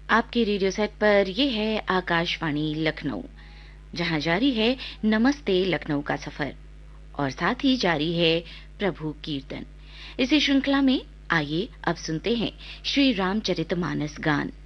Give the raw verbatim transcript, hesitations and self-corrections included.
आपके radio set पर ये है आकाशवाणी लखनऊ, जहां जारी है नमस्ते लखनऊ का सफर और साथ ही जारी है प्रभु कीर्तन। इसी श्रृंखला में आइए अब सुनते हैं श्री रामचरितमानस गान।